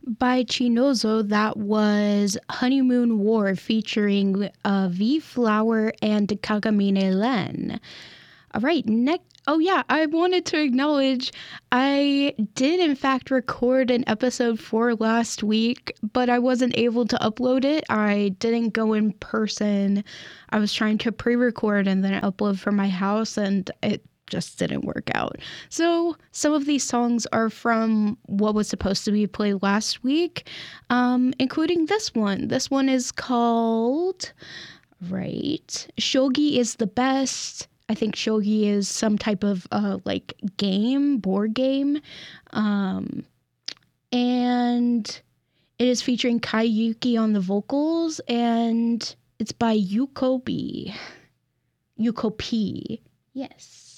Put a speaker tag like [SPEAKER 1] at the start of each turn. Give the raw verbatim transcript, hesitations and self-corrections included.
[SPEAKER 1] by Chinozo. That was Honeymoon War featuring uh, V Flower and Kagamine Len. All right, next. Oh, yeah, I wanted to acknowledge I did, in fact, record an episode for last week, but I wasn't able to upload it. I didn't go in person. I was trying to pre record and then upload from my house, and it just didn't work out. So some of these songs are from what was supposed to be played last week, um, including this one. This one is called, right, Shogi is the Best. I think shogi is some type of uh, like game, board game. Um, and it is featuring Kai Yuki on the vocals, and it's by Yuko B. Yuko P. Yes.